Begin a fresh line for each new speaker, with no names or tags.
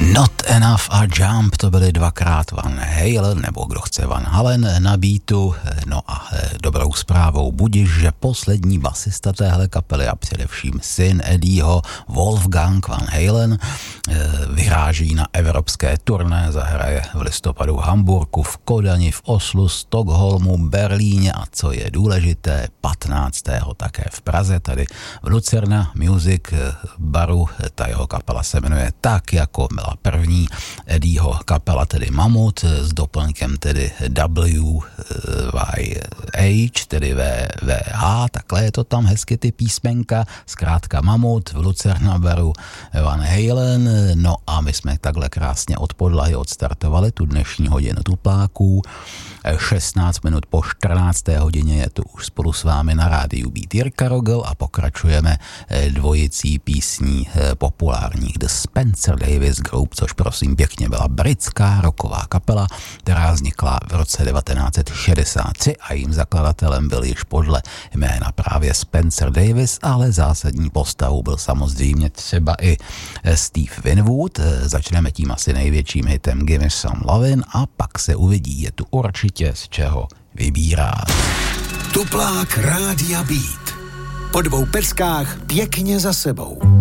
Not Enough a Jump, to byly dvakrát Van Halen, nebo kdo chce Van Halen na beatu. No a dobrou zprávou budiš, že poslední basista téhle kapely a především syn Eddieho, Wolfgang Van Halen, vyráží na evropské turné, zahraje v listopadu v Hamburku, v Kodani, v Oslu, Stockholmu, Berlíně a co je důležité, 15. také v Praze, tady v Lucerna Music baru. Ta jeho kapela se jmenuje tak, jako byla první Eddieho kapela, tedy Mamut, s doplňkem tedy WYH, tedy VH, takhle je to tam hezky ty písmenka, zkrátka Mamut v Lucerna baru Van Halen. No a my jsme takhle krásně od podlahy odstartovali tu dnešní hodinu tupláků. 16 minut po 14. hodině je tu už spolu s vámi na rádiu Beat Jirka Rogl a pokračujeme dvojicí písní populárních The Spencer Davis Group, což prosím pěkně byla britská rocková kapela, která vznikla v roce 1963 a jejím zakladatelem byl již podle jména právě Spencer Davis, ale zásadní postavou byl samozřejmě třeba i Steve Winwood. Začneme tím asi největším hitem Give Me Some Lovin' a pak se uvidí, je tu určitě z čeho vybírat.
Tuplák Rádia Beat. Po 2 peskách pěkně za sebou.